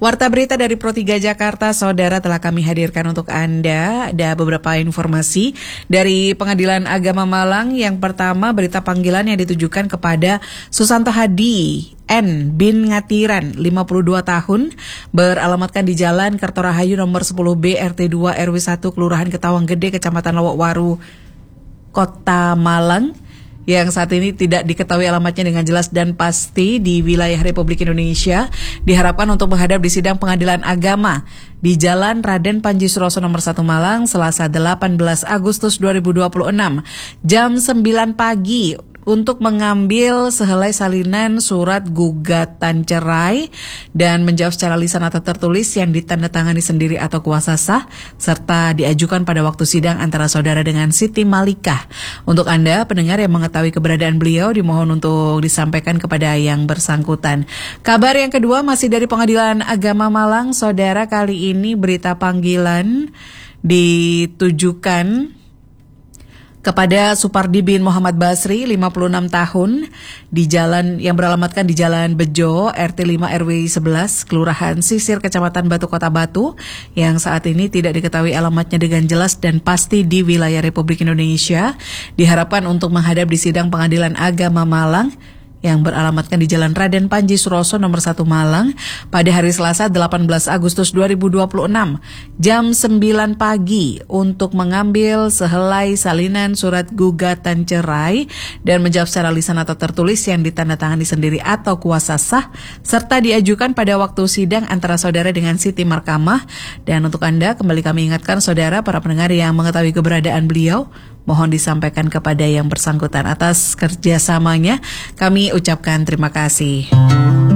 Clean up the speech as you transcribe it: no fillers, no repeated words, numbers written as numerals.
Warta berita dari Pro3 Jakarta, saudara, telah kami hadirkan untuk Anda. Ada beberapa informasi dari Pengadilan Agama Malang. Yang pertama, berita panggilan yang ditujukan kepada Susanto Hadi N. bin Ngatiran, 52 tahun, beralamatkan di Jalan Kertorahayu nomor 10B RT 2 RW 1 Kelurahan Ketawang Gede, Kecamatan Lowokwaru, Kota Malang, yang saat ini tidak diketahui alamatnya dengan jelas dan pasti di wilayah Republik Indonesia, diharapkan untuk menghadap di sidang Pengadilan Agama di Jalan Raden Panji Suroso nomor 1 Malang, Selasa 18 Agustus 2026, jam 9 pagi, untuk mengambil sehelai salinan surat gugatan cerai dan menjawab secara lisan atau tertulis yang ditandatangani sendiri atau kuasa sah, serta diajukan pada waktu sidang antara saudara dengan Siti Malikah. Untuk Anda pendengar yang mengetahui keberadaan beliau, dimohon untuk disampaikan kepada yang bersangkutan. Kabar yang kedua masih dari Pengadilan Agama Malang, saudara. Kali ini berita panggilan ditujukan kepada Supardi bin Muhammad Basri, 56 tahun, di jalan yang beralamatkan di Jalan Bejo, RT 5 RW 11, Kelurahan Sisir, Kecamatan Batu, Kota Batu, yang saat ini tidak diketahui alamatnya dengan jelas dan pasti di wilayah Republik Indonesia, diharapkan untuk menghadap di sidang Pengadilan Agama Malang yang beralamatkan di Jalan Raden Panji Suroso nomor 1 Malang pada hari Selasa 18 Agustus 2026 jam 9 pagi untuk mengambil sehelai salinan surat gugatan cerai dan menjawab secara lisan atau tertulis yang ditandatangani sendiri atau kuasa sah, serta diajukan pada waktu sidang antara saudara dengan Siti Markamah. Dan untuk Anda, kembali kami ingatkan saudara, para pendengar yang mengetahui keberadaan beliau, mohon disampaikan kepada yang bersangkutan. Atas kerjasamanya kami ucapkan terima kasih.